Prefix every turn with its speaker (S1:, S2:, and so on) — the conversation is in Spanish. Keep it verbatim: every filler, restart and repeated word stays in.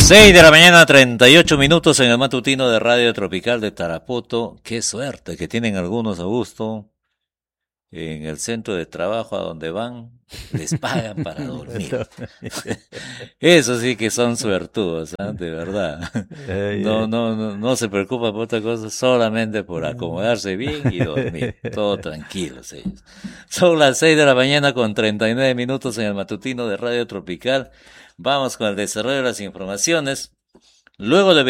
S1: Seis de la mañana, treinta y ocho minutos en el matutino de Radio Tropical de Tarapoto. Qué suerte que tienen algunos, Augusto, en el centro de trabajo a donde van, les pagan para dormir. Eso sí que son suertudos, ¿eh? De verdad. No, no, no, no se preocupan por otra cosa, solamente por acomodarse bien y dormir. Todo tranquilos ellos. Son las seis de la mañana con treinta y nueve minutos en el matutino de Radio Tropical. Vamos con el desarrollo de las informaciones. Luego de